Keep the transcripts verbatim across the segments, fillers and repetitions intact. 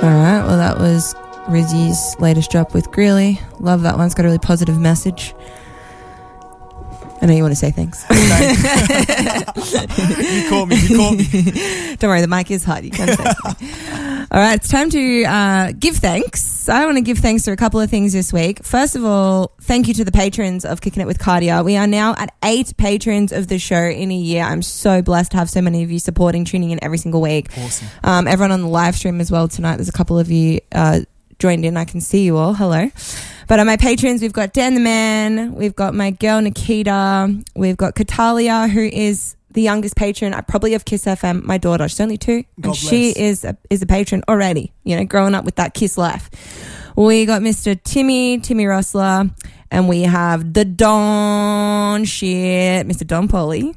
All right, well, that was Rizzy's latest drop with Greeley. Love that one. It's got a really positive message. I know you want to say thanks. You caught me, you caught me. Don't worry, the mic is hot. You can say something. All right, it's time to uh, give thanks. I want to give thanks to a couple of things this week. First of all, thank you to the patrons of Kicking It with Cardia. We are now at eight patrons of the show in a year. I'm so blessed to have so many of you supporting, tuning in every single week. Awesome. Um, everyone on the live stream as well tonight. There's a couple of you uh, joined in. I can see you all. Hello. But on my patrons, we've got Dan the Man, we've got my girl Nikita, we've got Katalia, who is the youngest patron, I probably of Kiss F M, my daughter. She's only two, God and she bless. is a, is a patron already, you know, growing up with that Kiss life. We got Mister Timmy, Timmy Rossler, and we have the Don shit, Mister Don Polly.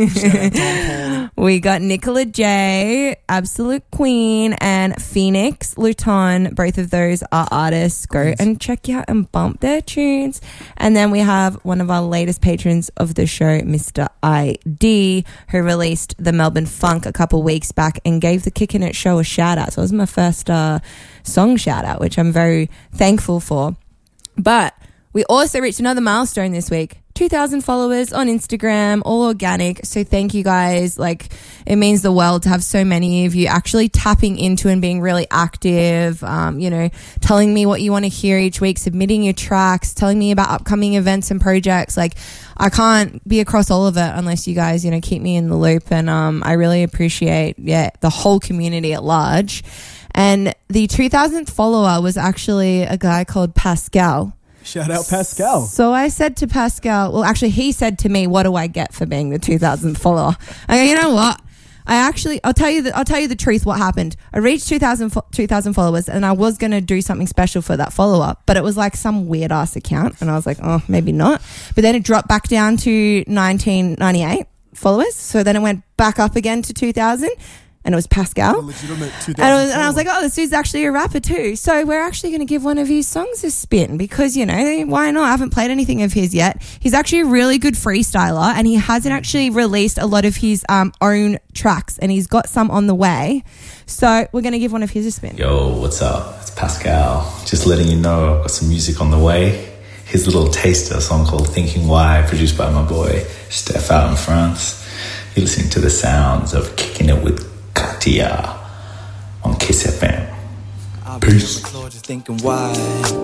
We got Nicola J, Absolute Queen, and Phoenix Luton. Both of those are artists. Go Nice. and check out and bump their tunes. And then we have one of our latest patrons of the show, Mister I D, who released the Melbourne Funk a couple weeks back and gave the Kickin' It show a shout out. So it was my first uh, song shout out, which I'm very thankful for. But we also reached another milestone this week. two thousand followers on Instagram, all organic. So thank you guys. Like, it means the world to have so many of you actually tapping into and being really active, um, you know, telling me what you want to hear each week, submitting your tracks, telling me about upcoming events and projects. Like, I can't be across all of it unless you guys, you know, keep me in the loop. And um, I really appreciate, yeah, the whole community at large. And the two thousandth follower was actually a guy called Pascal. Shout out Pascal. So I said to Pascal, well, actually, he said to me, what do I get for being the two thousandth follower? I go, you know what? I actually, I'll tell you the, I'll tell you the truth what happened. I reached two thousand, two thousand followers and I was going to do something special for that follow-up, but it was like some weird-ass account and I was like, oh, maybe not. But then it dropped back down to nineteen ninety-eight followers. So then it went back up again to two thousand. And it was Pascal. A legitimate two thousand And, it was, and I was like, oh, this dude's actually a rapper too. So we're actually going to give one of his songs a spin because, you know, why not? I haven't played anything of his yet. He's actually a really good freestyler and he hasn't actually released a lot of his um, own tracks and he's got some on the way. So we're going to give one of his a spin. Yo, what's up? It's Pascal. Just letting you know I've got some music on the way. Here's a little taster, a song called Thinking Why, produced by my boy Steph out in France. You're listening to the sounds of Kicking It with Katia on Kiss F M. I've been on the floor just thinking why